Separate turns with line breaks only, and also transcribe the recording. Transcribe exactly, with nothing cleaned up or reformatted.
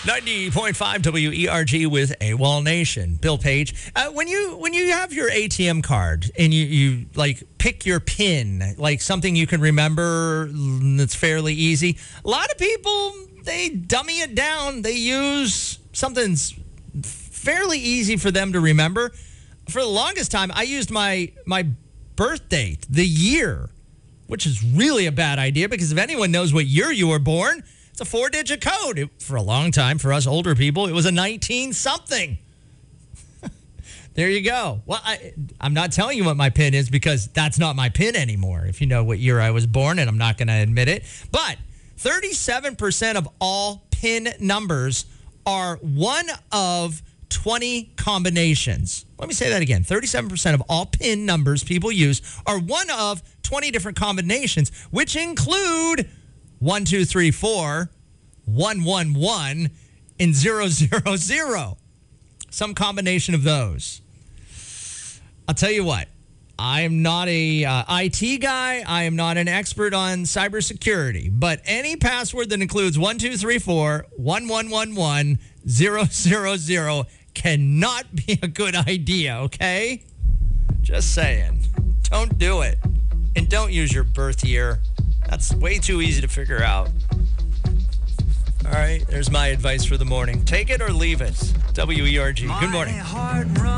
ninety point five W E R G with AWOL Nation. Bill Page. Uh, when you when you have your A T M card and you, you like pick your PIN, like something you can remember that's fairly easy, a lot of people, they dummy it down. They use something fairly easy for them to remember. For the longest time, I used my my birth date, the year, which is really a bad idea because if anyone knows what year you were born, it's a four-digit code. It, for a long time, for us older people, it was a nineteen-something. There you go. Well, I, I'm not telling you what my PIN is because that's not my PIN anymore, if you know what year I was born, and I'm not going to admit it. But thirty-seven percent of all PIN numbers are one of twenty combinations. Let me say that again. thirty-seven percent of all PIN numbers people use are one of twenty different combinations, which include one, two, three, four, one, one, one, and zero, zero, zero. Some combination of those. I'll tell you what. I am not a uh, I T guy. I am not an expert on cybersecurity. But any password that includes one, two, three, four, one, one, one, one, zero, zero, zero cannot be a good idea, okay? Just saying. Don't do it. And don't use your birth year. That's way too easy to figure out. All right, there's my advice for the morning. Take it or leave it. W E R G. Good morning.